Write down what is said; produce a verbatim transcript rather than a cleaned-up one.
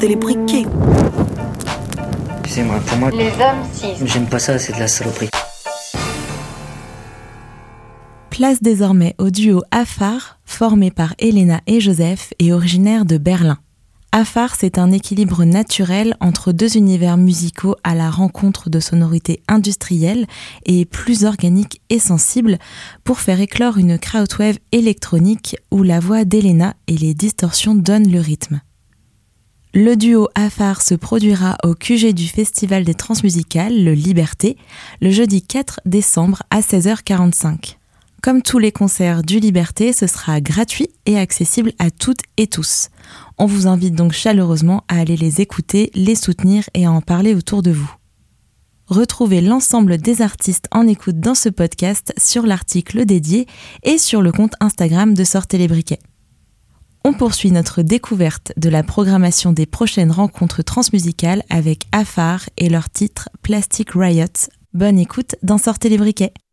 les briquets. Tu sais, moi, pour moi, Les hommes cis. j'aime pas ça, c'est de la saloperie. Place désormais au duo Afar, formé par Elena et Joseph et originaire de Berlin. Afar, c'est un équilibre naturel entre deux univers musicaux à la rencontre de sonorités industrielles et plus organiques et sensibles pour faire éclore une crowdwave électronique où la voix d'Elena et les distorsions donnent le rythme. Le duo Afar se produira au Q G du Festival des Transmusicales, le Liberté, le jeudi quatre décembre à seize heures quarante-cinq. Comme tous les concerts du Liberté, ce sera gratuit et accessible à toutes et tous. On vous invite donc chaleureusement à aller les écouter, les soutenir et à en parler autour de vous. Retrouvez l'ensemble des artistes en écoute dans ce podcast sur l'article dédié et sur le compte Instagram de Sortez les briquets. On poursuit notre découverte de la programmation des prochaines rencontres transmusicales avec Afar et leur titre Plastic Riot. Bonne écoute dans Sortez les briquets.